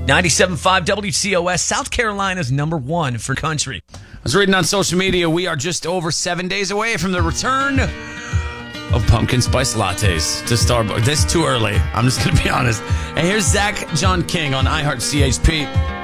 97.5 WCOS, South Carolina's #1 for country. I was reading on social media, we are just over 7 days away from the return of pumpkin spice lattes to Starbucks. This is too early. I'm just going to be honest. And here's Zach John King on iHeart CHP.